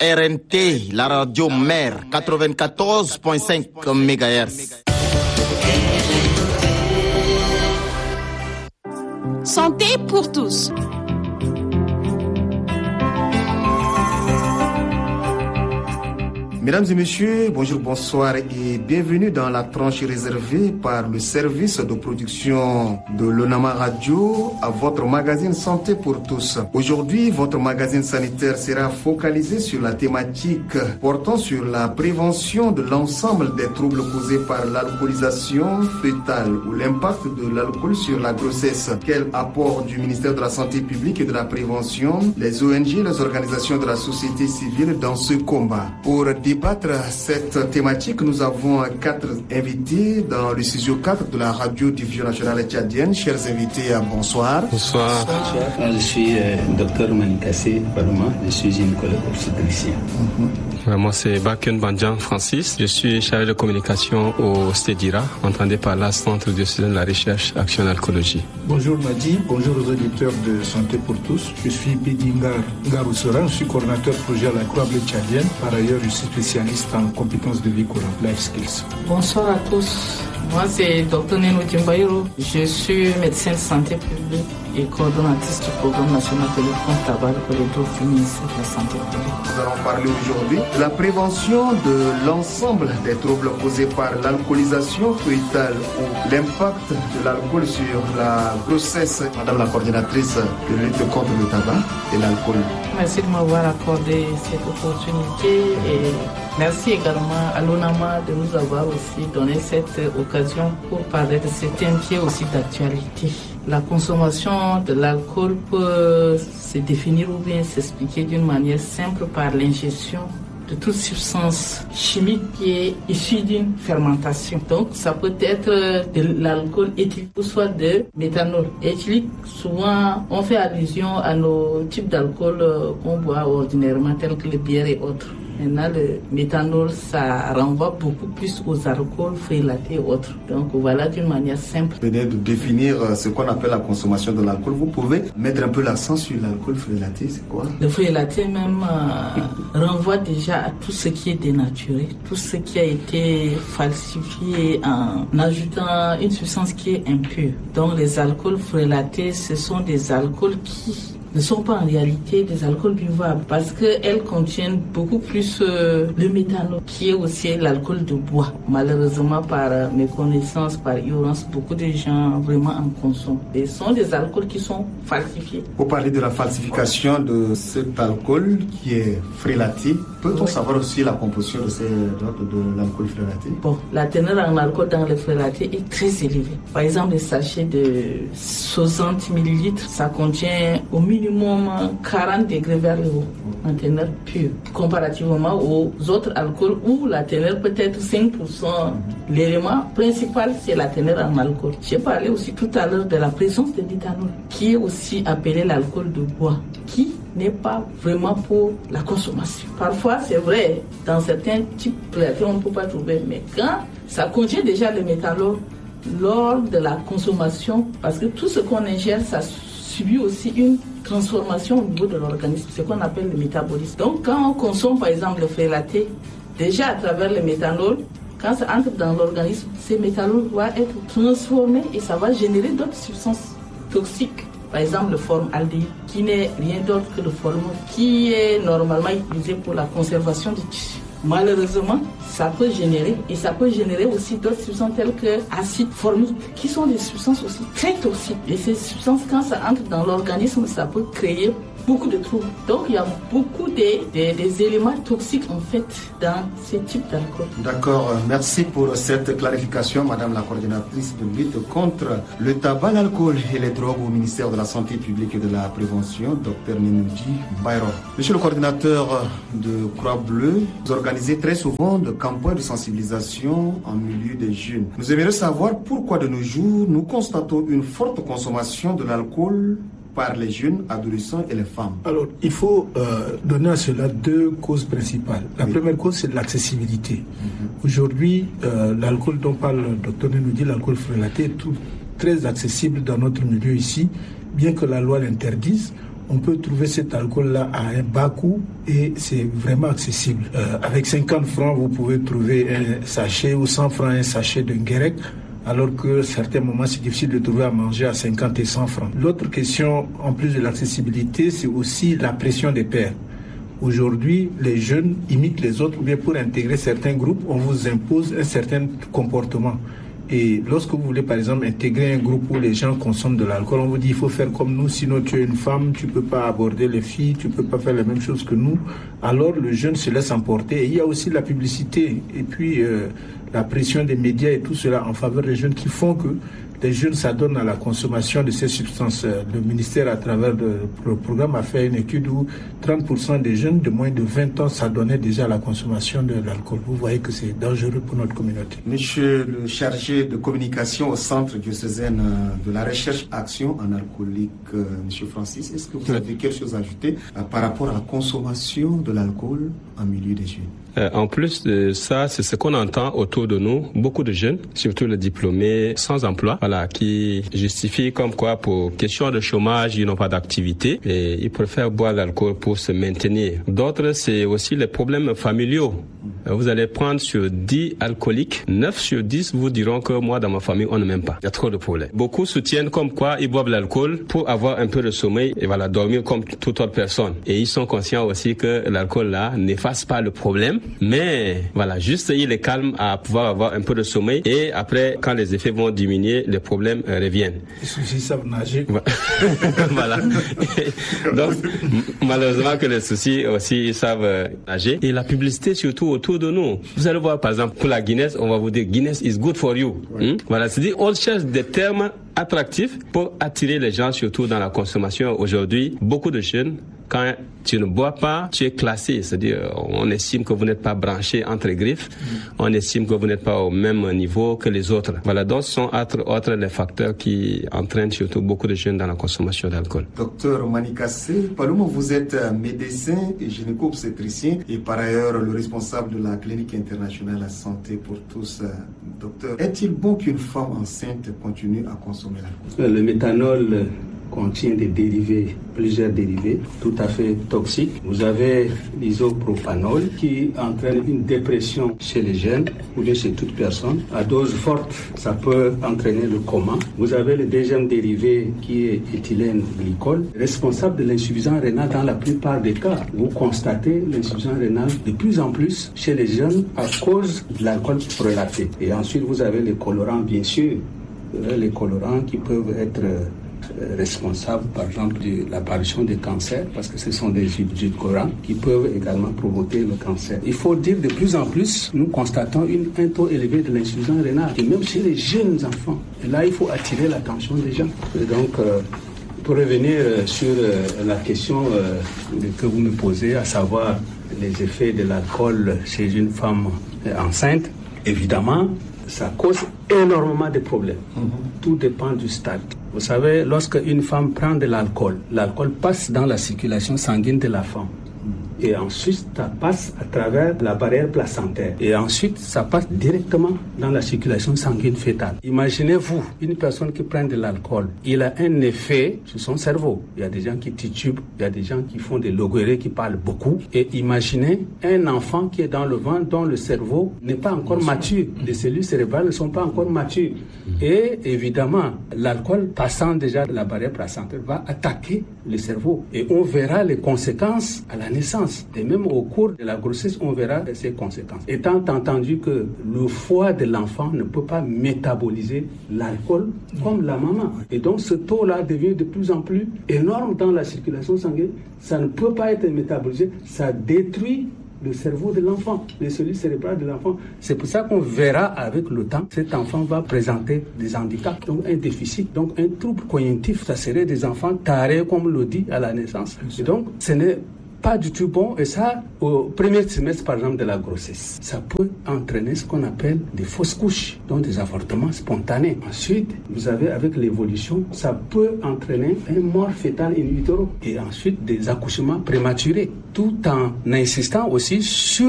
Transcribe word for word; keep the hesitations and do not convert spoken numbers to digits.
R N T, la radio mère, quatre-vingt-quatorze virgule cinq mégahertz. Santé pour tous. Mesdames et messieurs, bonjour, bonsoir et bienvenue dans la tranche réservée par le service de production de l'ONAMA Radio à votre magazine Santé pour tous. Aujourd'hui, votre magazine sanitaire sera focalisé sur la thématique portant sur la prévention de l'ensemble des troubles causés par l'alcoolisation fœtale ou l'impact de l'alcool sur la grossesse. Quel apport du ministère de la Santé publique et de la Prévention, les O N G, les organisations de la société civile dans ce combat. Pour débattre cette thématique, nous avons quatre invités dans le studio quatre de la radio-diffusion nationale tchadienne. Chers invités, bonsoir. Bonsoir. Bonsoir. Moi, je suis euh, docteur Manikassé Barouma, je suis gynécologue obstétricien. Mm-hmm. Moi, c'est Baken Bandjan Francis. Je suis chargé de communication au STEDIRA, entendez par là, Centre diocésain de la recherche action alcoolologie. Bonjour Madi, bonjour aux auditeurs de Santé pour tous. Je suis Pédingar Ngaroussoran, je suis coordinateur projet à la Croix-Bleue tchadienne. Par ailleurs, je suis spécialiste en compétences de vie courante, life skills. Bonsoir à tous. Moi, c'est Dr Neno Timbairo. Je suis médecin de santé publique et coordonnatrice du programme national de lutte contre le tabac pour les drogues du ministère de la Santé publique. Nous allons parler aujourd'hui de la prévention de l'ensemble des troubles causés par l'alcoolisation fœtale ou l'impact de l'alcool sur la grossesse. Madame la coordinatrice de lutte contre le tabac et l'alcool. Merci de m'avoir accordé cette opportunité et merci également à l'ONAMA de nous avoir aussi donné cette occasion pour parler de ce thème qui est aussi d'actualité. La consommation de l'alcool peut se définir ou bien s'expliquer d'une manière simple par l'ingestion de toute substance chimique qui est issue d'une fermentation. Donc, ça peut être de l'alcool éthylique ou soit de méthanol. Éthylique, souvent, on fait allusion à nos types d'alcool qu'on boit ordinairement, tels que le bière et autres. Maintenant, le méthanol, ça renvoie beaucoup plus aux alcools frélatés et autres. Donc, voilà d'une manière simple. Vous venez de définir ce qu'on appelle la consommation de l'alcool. Vous pouvez mettre un peu l'accent sur l'alcool frélaté, c'est quoi? Le frélaté même euh, renvoie déjà à tout ce qui est dénaturé, tout ce qui a été falsifié en ajoutant une substance qui est impure. Donc, les alcools frélatés, ce sont des alcools qui ne sont pas en réalité des alcools buvables parce qu'elles contiennent beaucoup plus euh, le méthanol qui est aussi l'alcool de bois. Malheureusement, par euh, mes connaissances, par ignorance, beaucoup de gens vraiment en consomment. Et ce sont des alcools qui sont falsifiés. Pour parler de la falsification de cet alcool qui est frélaté, peut-on oui. savoir aussi la composition de, ces, de l'alcool frélaté? Bon, la teneur en alcool dans le frélaté est très élevée. Par exemple, le sachet de soixante millilitres, ça contient au minimum minimum quarante degrés vers le haut en teneur pure, comparativement aux autres alcools où la teneur peut être cinq pour cent. L'élément principal, c'est la teneur en alcool. J'ai parlé aussi tout à l'heure de la présence de l'éthanol, qui est aussi appelé l'alcool de bois, qui n'est pas vraiment pour la consommation. Parfois, c'est vrai, dans certains types de plateaux, on ne peut pas trouver, mais quand ça contient déjà le méthanol lors de la consommation, parce que tout ce qu'on ingère, ça subit aussi une transformation au niveau de l'organisme, ce qu'on appelle le métabolisme. Donc, quand on consomme par exemple le frélaté, déjà à travers le méthanol, quand ça entre dans l'organisme, ce méthanol va être transformé et ça va générer d'autres substances toxiques. Par exemple, le formaldéhyde, qui n'est rien d'autre que le formol, qui est normalement utilisé pour la conservation du tissu. Malheureusement, ça peut générer, et ça peut générer aussi d'autres substances telles que l'acide formique, qui sont des substances aussi très toxiques. Et ces substances, quand ça entre dans l'organisme, ça peut créer beaucoup de troubles. Donc, il y a beaucoup de, de, des éléments toxiques, en fait, dans ces types d'alcool. D'accord. Merci pour cette clarification, Madame la coordinatrice de lutte contre le tabac, l'alcool et les drogues au ministère de la Santé publique et de la Prévention, Dr Nenoudji Bayrou. Monsieur le coordinateur de Croix-Bleue, vous organisez très souvent de campagnes de sensibilisation en milieu des jeunes. Nous aimerions savoir pourquoi de nos jours, nous constatons une forte consommation de l'alcool par les jeunes, adolescents et les femmes. Alors, il faut euh, donner à cela deux causes principales. La oui. première cause, c'est l'accessibilité. Mm-hmm. Aujourd'hui, euh, l'alcool dont parle le docteur Nenoudji, l'alcool frélaté, est tout, très accessible dans notre milieu ici, bien que la loi l'interdise. on peut trouver cet alcool-là à un bas coût et c'est vraiment accessible. Euh, avec cinquante francs, vous pouvez trouver un sachet ou cent francs un sachet de Guérec, alors que à certains moments, c'est difficile de trouver à manger à cinquante et cent francs. L'autre question, en plus de l'accessibilité, c'est aussi la pression des pairs. Aujourd'hui, les jeunes imitent les autres, ou bien pour intégrer certains groupes, on vous impose un certain comportement. Et lorsque vous voulez, par exemple, intégrer un groupe où les gens consomment de l'alcool, on vous dit il faut faire comme nous, sinon tu es une femme, tu ne peux pas aborder les filles, tu ne peux pas faire la même chose que nous. Alors le jeune se laisse emporter. Et il y a aussi la publicité et puis euh, la pression des médias et tout cela en faveur des jeunes qui font que les jeunes s'adonnent à la consommation de ces substances. Le ministère, à travers le, le programme, a fait une étude où trente pour cent des jeunes de moins de vingt ans s'adonnaient déjà à la consommation de l'alcool. Vous voyez que c'est dangereux pour notre communauté. Monsieur le chargé de communication au Centre diocésain de la recherche action en alcoolique, euh, Monsieur Francis, est-ce que vous avez quelque chose à ajouter euh, par rapport à la consommation de l'alcool en milieu des jeunes? Euh, en plus de ça, c'est ce qu'on entend autour de nous, beaucoup de jeunes, surtout les diplômés sans emploi, voilà, qui justifient comme quoi pour question de chômage, ils n'ont pas d'activité et ils préfèrent boire l'alcool pour se maintenir. D'autres, c'est aussi les problèmes familiaux. Vous allez prendre sur dix alcooliques, neuf sur dix vous diront que moi, dans ma famille, on ne m'aime pas. Il y a trop de problèmes. Beaucoup soutiennent comme quoi ils boivent l'alcool pour avoir un peu de sommeil et voilà, dormir comme toute autre personne. Et ils sont conscients aussi que l'alcool là n'efface pas le problème, mais voilà, juste il les calme à pouvoir avoir un peu de sommeil et après, quand les effets vont diminuer, les problèmes euh, reviennent. Les soucis savent nager. Voilà. Donc, malheureusement que les soucis aussi ils savent euh, nager. Et la publicité surtout autour de nous. Vous allez voir, par exemple, pour la Guinness, on va vous dire Guinness is good for you. Ouais. Hum? Voilà, c'est-à-dire on cherche des termes attractifs pour attirer les gens, surtout dans la consommation. Aujourd'hui, beaucoup de jeunes, quand tu ne bois pas, tu es classé. C'est-à-dire, on estime que vous n'êtes pas branché entre les griffes. Mmh. On estime que vous n'êtes pas au même niveau que les autres. Voilà, donc ce sont entre autres les facteurs qui entraînent surtout beaucoup de jeunes dans la consommation d'alcool. Docteur Manikassé, Palouma, vous êtes médecin et gynéco-obstétricien et par ailleurs le responsable de la clinique internationale La Santé pour tous. Docteur, est-il bon qu'une femme enceinte continue à consommer l'alcool? Le méthanol contient des dérivés, plusieurs dérivés tout à fait toxiques. Vous avez l'isopropanol qui entraîne une dépression chez les jeunes ou bien chez toute personne. À dose forte, ça peut entraîner le coma. Vous avez le deuxième dérivé qui est éthylène glycol, responsable de l'insuffisance rénale dans la plupart des cas. Vous constatez l'insuffisance rénale de plus en plus chez les jeunes à cause de l'alcool relaté. Et ensuite, vous avez les colorants, bien sûr. Les colorants qui peuvent être responsables, par exemple, de l'apparition des cancers, parce que ce sont des édulcorants qui peuvent également provoquer le cancer. Il faut dire de plus en plus, nous constatons une, un taux élevé de l'insuffisance rénale, et même chez les jeunes enfants. Et là, il faut attirer l'attention des gens. Et donc, euh, pour revenir euh, sur euh, la question euh, que vous me posez, à savoir les effets de l'alcool chez une femme euh, enceinte, évidemment, ça cause énormément de problèmes. Mm-hmm. Tout dépend du stade. Vous savez, lorsque une femme prend de l'alcool, l'alcool passe dans la circulation sanguine de la femme. Et ensuite, ça passe à travers la barrière placentaire. Et ensuite, ça passe directement dans la circulation sanguine fœtale. Imaginez-vous, une personne qui prend de l'alcool, il a un effet sur son cerveau. Il y a des gens qui titubent, il y a des gens qui font des logorrhées, qui parlent beaucoup. Et imaginez un enfant qui est dans le ventre, dont le cerveau n'est pas encore mature. Les cellules cérébrales ne sont pas encore matures. Et évidemment, l'alcool passant déjà la barrière placentaire va attaquer le cerveau. Et on verra les conséquences à la naissance. Et même au cours de la grossesse, on verra ces conséquences. Étant entendu que le foie de l'enfant ne peut pas métaboliser l'alcool comme la maman. Et donc ce taux-là devient de plus en plus énorme dans la circulation sanguine. Ça ne peut pas être métabolisé. Ça détruit le cerveau de l'enfant, les cellules cérébrales de l'enfant. C'est pour ça qu'on verra avec le temps, cet enfant va présenter des handicaps, donc un déficit, donc un trouble cognitif. Ça serait des enfants tarés, comme le dit à la naissance. Et donc, ce n'est pas du tout bon, et ça, au premier trimestre, par exemple, de la grossesse, ça peut entraîner ce qu'on appelle des fausses couches, donc des avortements spontanés. Ensuite, vous avez, avec l'évolution, ça peut entraîner un mort fœtal in utero, et ensuite des accouchements prématurés, tout en insistant aussi sur